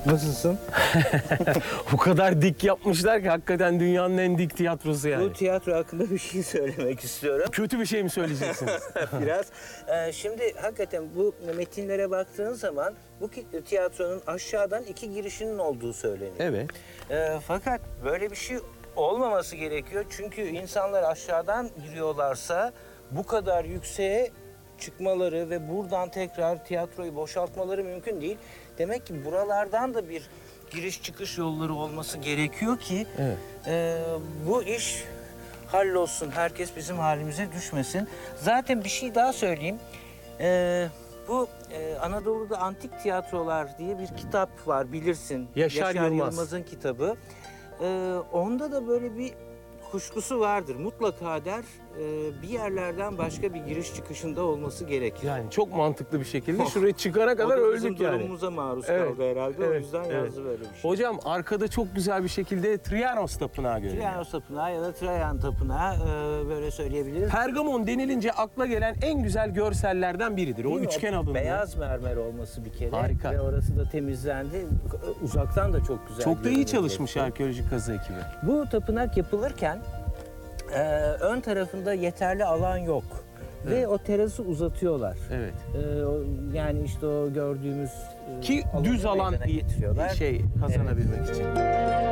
Nasılsın? O kadar dik yapmışlar ki hakikaten dünyanın en dik tiyatrosu yani. Bu tiyatro hakkında bir şey söylemek istiyorum. Kötü bir şey mi söyleyeceksiniz? Biraz. Şimdi hakikaten bu metinlere baktığın zaman bu tiyatronun aşağıdan 2 girişinin olduğu söyleniyor. Evet. Fakat böyle bir şey olmaması gerekiyor. Çünkü insanlar aşağıdan giriyorlarsa bu kadar yükseğe çıkmaları ve buradan tekrar tiyatroyu boşaltmaları mümkün değil. Demek ki buralardan da bir giriş çıkış yolları olması gerekiyor ki Evet. bu iş hallolsun. Herkes bizim halimize düşmesin. Zaten bir şey daha söyleyeyim. Bu Anadolu'da Antik Tiyatrolar diye bir kitap var, bilirsin. Yaşar Yılmaz. Yılmaz'ın kitabı. Onda da böyle bir kuşkusu vardır. Mutlaka der bir yerlerden başka bir giriş çıkışında olması gerekir. Yani çok mantıklı bir şekilde şuraya çıkana kadar O da öldük bizim yani. durumumuza maruz Evet, kaldı herhalde. O evet, yüzden evet. yazdı böyle bir şey. Hocam arkada çok güzel bir şekilde Trianos Tapınağı görünüyor. Trianos Tapınağı ya da Trajan Tapınağı böyle söyleyebiliriz. Pergamon denilince akla gelen en güzel görsellerden biridir. O Değil mi? üçgen alındı. Beyaz mermer olması bir kere. Harika. Ve orası da temizlendi. Uzaktan da çok güzel. Çok da iyi görünüyor çalışmış gerçekten. arkeolojik kazı ekibi. Bu tapınak yapılırken ön tarafında yeterli alan yok. Ve o terası uzatıyorlar. Evet. Yani işte o gördüğümüz Ki alanı düz alan meydana getiriyorlar. kazanabilmek için.